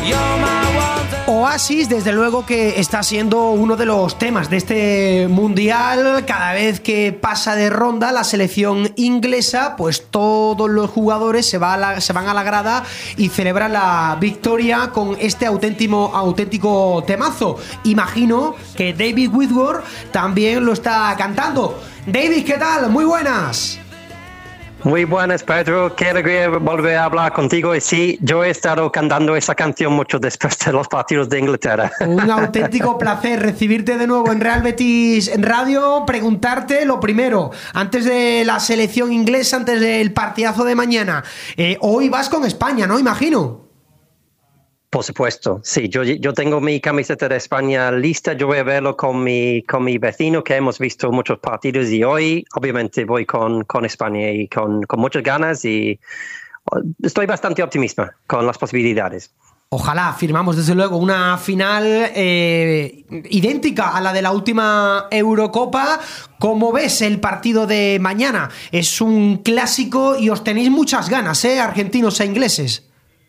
Oasis, desde luego que está siendo uno de los temas de este mundial. Cada vez que pasa de ronda la selección inglesa, pues todos los jugadores se van a la grada y celebran la victoria con este auténtico temazo. Imagino que David Whitworth también lo está cantando. David, ¿qué tal? Muy buenas. Muy buenas, Pedro. Qué alegría volver a hablar contigo. Y sí, yo he estado cantando esa canción mucho después de los partidos de Inglaterra. Un auténtico placer recibirte de nuevo en Real Betis Radio. Preguntarte lo primero, antes de la selección inglesa, antes del partidazo de mañana. Hoy vas con España, ¿no? Imagino. Por supuesto, sí. Yo tengo mi camiseta de España lista. Yo voy a verlo con mi vecino, que hemos visto muchos partidos, y hoy obviamente voy con España y con muchas ganas, y estoy bastante optimista con las posibilidades. Ojalá firmamos desde luego una final idéntica a la de la última Eurocopa. ¿Cómo ves el partido de mañana? Es un clásico y os tenéis muchas ganas, argentinos e ingleses.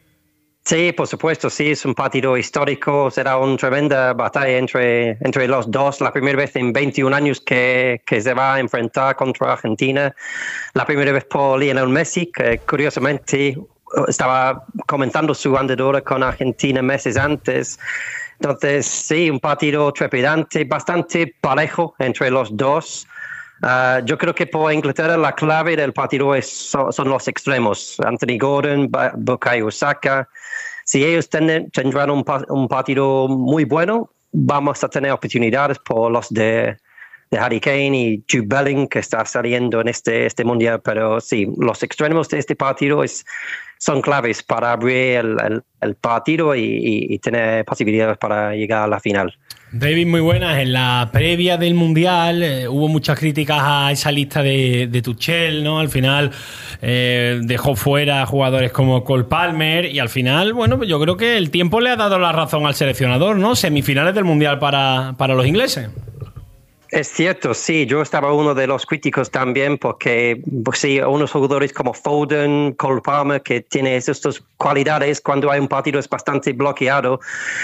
Sí, por supuesto, sí, es un partido histórico, será una tremenda batalla entre los dos, la primera vez en 21 años que se va a enfrentar contra Argentina, la primera vez por Lionel Messi, que curiosamente estaba comentando su andadura con Argentina meses antes. Entonces, sí, un partido trepidante, bastante parejo entre los dos. Yo creo que por Inglaterra la clave del partido son los extremos, Anthony Gordon, Bukayo Saka. Si ellos tendrán un partido muy bueno, vamos a tener oportunidades por los de Harry Kane y Jude Bellingham, que está saliendo en este mundial. Pero sí, los extremos de este partido son claves para abrir el partido y tener posibilidades para llegar a la final. David, muy buenas. En la previa del Mundial hubo muchas críticas a esa lista de Tuchel, ¿no? Al final dejó fuera a jugadores como Cole Palmer, y al final, bueno, yo creo que el tiempo le ha dado la razón al seleccionador, ¿no? Semifinales del Mundial para los ingleses. Es cierto, sí, yo estaba uno de los críticos también, porque pues sí, unos jugadores como Foden, Cole Palmer, que tiene estas cualidades cuando hay un partido es bastante bloqueado.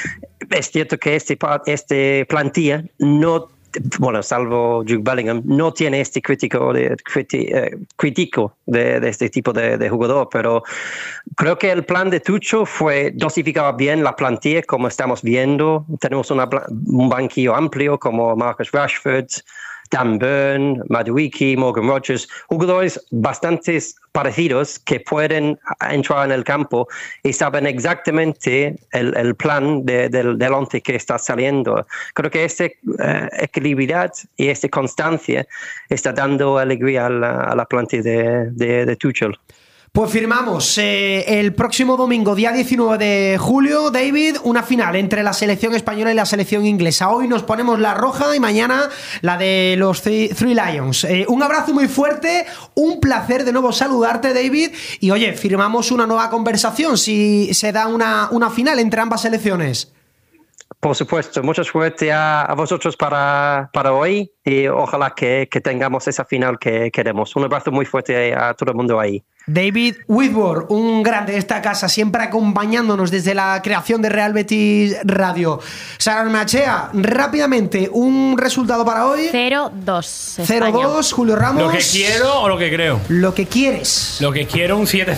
Es cierto que este plantilla no, bueno, salvo Jude Bellingham, no tiene este crítico de este tipo de jugador, pero creo que el plan de Tuchel fue dosificar bien la plantilla, como estamos viendo. Tenemos un banquillo amplio como Marcus Rashford, Dan Burn, Madueke, Morgan Rogers, jugadores bastante parecidos que pueden entrar en el campo y saben exactamente el plan del once que está saliendo. Creo que esta equilibrio y esta constancia está dando alegría a la plantilla de Tuchel. Pues firmamos el próximo domingo, día 19 de julio, David, una final entre la selección española y la selección inglesa. Hoy nos ponemos la roja y mañana la de los Three Lions. Un abrazo muy fuerte, un placer de nuevo saludarte, David. Y oye, firmamos una nueva conversación si se da una final entre ambas selecciones. Por supuesto, mucha suerte a vosotros para hoy, y ojalá que tengamos esa final que queremos. Un abrazo muy fuerte a todo el mundo ahí. David Whitworth, un grande de esta casa, siempre acompañándonos desde la creación de Real Betis Radio. Sara Armachea, rápidamente, un resultado para hoy. 0-2. 0-2, Julio Ramos. ¿Lo que quiero o lo que creo? Lo que quieres. Lo que quiero, un 7-0.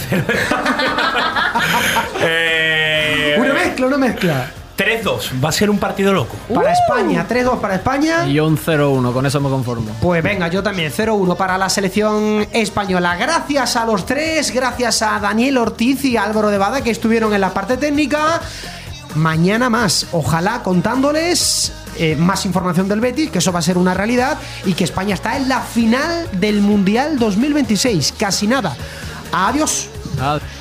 Una mezcla. 3-2, va a ser un partido loco. Para España, 3-2 para España. Y yo un 0-1, con eso me conformo. Pues venga, yo también, 0-1 para la selección española. Gracias a los tres, gracias a Daniel Ortiz y Álvaro de Bada, que estuvieron en la parte técnica. Mañana más, ojalá contándoles más información del Betis, que eso va a ser una realidad, y que España está en la final del Mundial 2026. Casi nada. Adiós. Adiós.